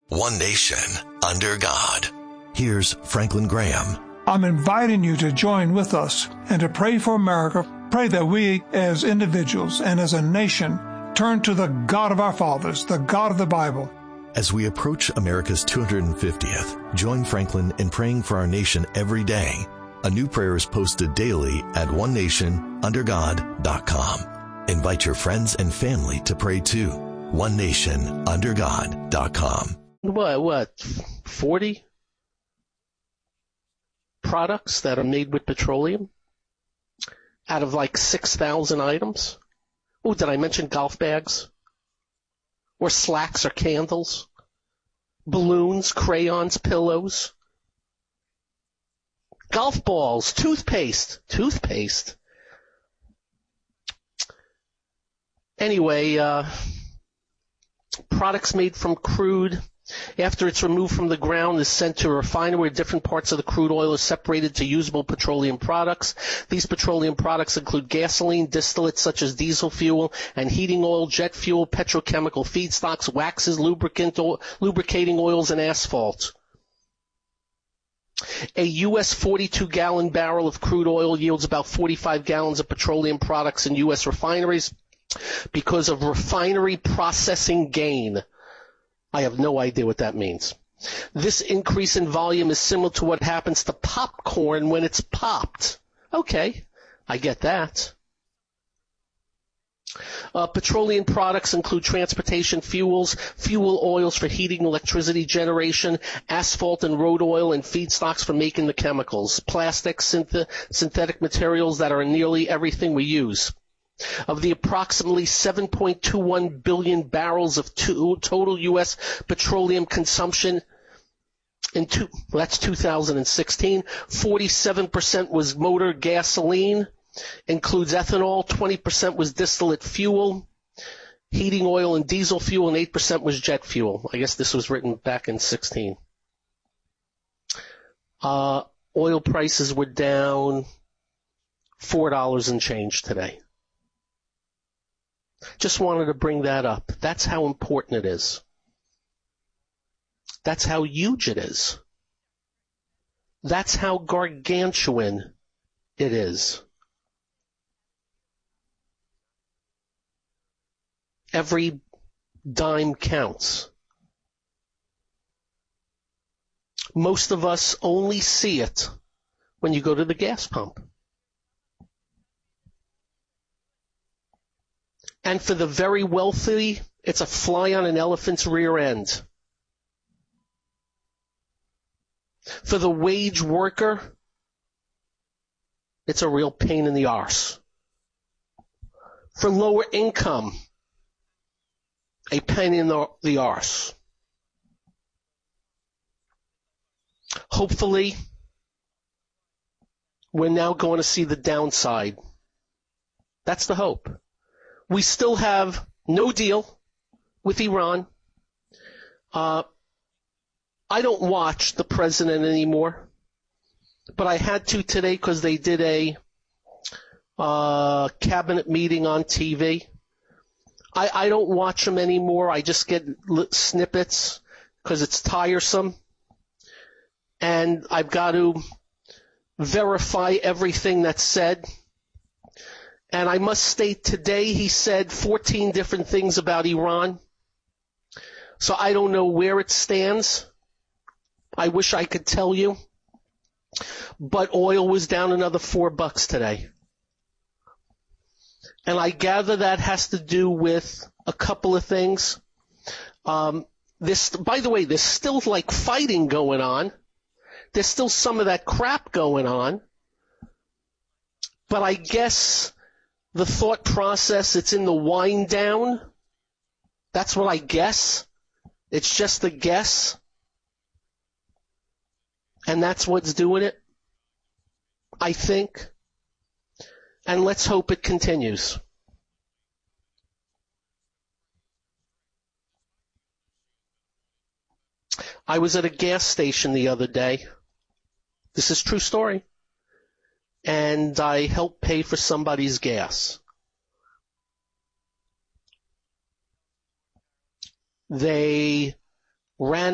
One nation, under God. Here's Franklin Graham. I'm inviting you to join with us and to pray for America. Pray that we as individuals and as a nation turn to the God of our fathers, the God of the Bible. As we approach America's 250th, join Franklin in praying for our nation every day. A new prayer is posted daily at onenationundergod.com. Invite your friends and family to pray too. onenationundergod.com. What, 40 products that are made with petroleum out of like 6,000 items? Oh, did I mention golf bags? Or slacks or candles? Balloons, crayons, pillows? Golf balls, toothpaste. Anyway, products made from crude, after it's removed from the ground, is sent to a refinery where different parts of the crude oil are separated to usable petroleum products. These petroleum products include gasoline, distillates such as diesel fuel and heating oil, jet fuel, petrochemical feedstocks, waxes, lubricating oils, and asphalt. A U.S. 42-gallon barrel of crude oil yields about 45 gallons of petroleum products in U.S. refineries because of refinery processing gain. I have no idea what that means. This increase in volume is similar to what happens to popcorn when it's popped. Okay, I get that. Petroleum products include transportation fuels, fuel oils for heating, electricity generation, asphalt and road oil, and feedstocks for making the chemicals, plastics, synthetic materials that are in nearly everything we use. Of the approximately 7.21 billion barrels of total U.S. petroleum consumption that's 2016, 47% was motor gasoline, includes ethanol, 20% was distillate fuel, heating oil and diesel fuel, and 8% was jet fuel. I guess this was written back in 16. Oil prices were down $4 and change today. Just wanted to bring that up. That's how important it is. That's how huge it is. That's how gargantuan it is. Every dime counts. Most of us only see it when you go to the gas pump. And for the very wealthy, it's a fly on an elephant's rear end. For the wage worker, it's a real pain in the arse. For lower income, a pain in the arse. Hopefully, we're now going to see the downside. That's the hope. We still have no deal with Iran. I don't watch the president anymore, but I had to today because they did a cabinet meeting on TV. I don't watch them anymore. I just get snippets because it's tiresome. And I've got to verify everything that's said. And I must state today he said 14 different things about Iran. So I don't know where it stands. I wish I could tell you. But oil was down another $4 today. And I gather that has to do with a couple of things. By the way, there's still like fighting going on. There's still some of that crap going on. But I guess the thought process, it's in the wind down. That's what I guess. It's just a guess. And that's what's doing it, I think. And let's hope it continues. I was at a gas station the other day. This is a true story. And I helped pay for somebody's gas. They ran